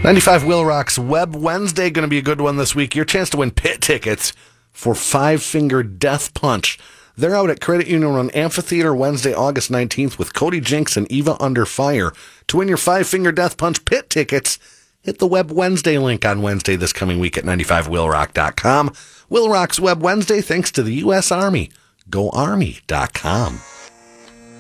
95 Will Rock's Web Wednesday going to be a good one this week. Your chance to win pit tickets for Five Finger Death Punch. They're out at Credit Union on Amphitheater Wednesday, August 19th with Cody Jinks and Eva Under Fire. To win your Five Finger Death Punch pit tickets, hit the Web Wednesday link on Wednesday this coming week at 95willrock.com. Will Rock's Web Wednesday thanks to the U.S. Army. GoArmy.com.